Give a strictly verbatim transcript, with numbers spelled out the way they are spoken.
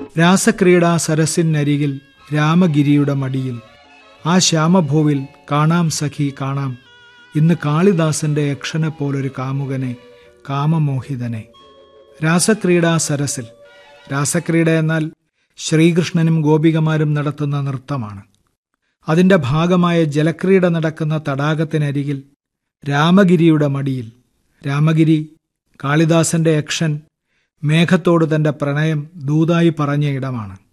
രാസക്രീഡാ സരസിനരികിൽ രാമഗിരിയുടെ മടിയിൽ ആ ശ്യാമഭൂവിൽ കാണാം സഖി കാണാം ഇന്ന് കാളിദാസന്റെ യക്ഷനെ പോലൊരു കാമുകനെ, കാമമോഹിതനെ. രാസക്രീഡാ സരസിൽ. രാസക്രീഡ എന്നാൽ ശ്രീകൃഷ്ണനും ഗോപികമാരും നടത്തുന്ന നൃത്തമാണ്. അതിന്റെ ഭാഗമായ ജലക്രീഡ നടക്കുന്ന തടാകത്തിനരികിൽ രാമഗിരിയുടെ മടിയിൽ. രാമഗിരി കാളിദാസന്റെ യക്ഷൻ മേഘത്തോട് തന്റെ പ്രണയം ദൂതായി പറഞ്ഞ ഇടമാണ്.